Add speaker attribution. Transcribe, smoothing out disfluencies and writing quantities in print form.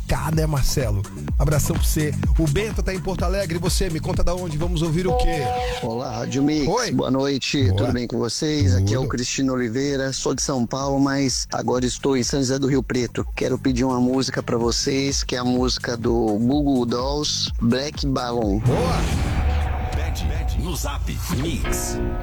Speaker 1: cá, né, Marcelo? Abração pra você. O Bento tá em Porto Alegre, e você, me conta da onde, vamos ouvir o quê?
Speaker 2: Olá, Rádio Mix.
Speaker 1: Oi.
Speaker 2: Boa noite,
Speaker 1: Boa.
Speaker 2: tudo bem com vocês? Aqui é o
Speaker 1: Tudo.
Speaker 2: Cristino Oliveira, sou de São Paulo, mas agora estou em São José do Rio Preto. Quero pedir uma música pra vocês, que é a música do Goo Goo Dolls, Black Balloon.
Speaker 1: Boa!
Speaker 3: No Zap Mix.